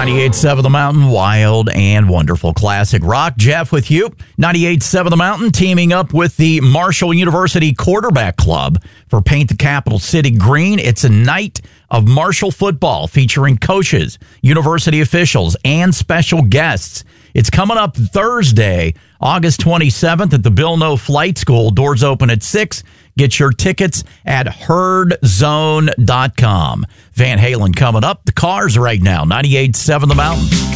98.7 The Mountain, wild and wonderful classic rock. Jeff with you. 98.7 The Mountain teaming up with the Marshall University Quarterback Club for Paint the Capital City Green. It's a night of Marshall football featuring coaches, university officials, and special guests. It's coming up Thursday, August 27th at the Bill No Flight School. Doors open at 6. Get your tickets at herdzone.com. Van Halen coming up. The Cars right now. 98.7 The Mountain.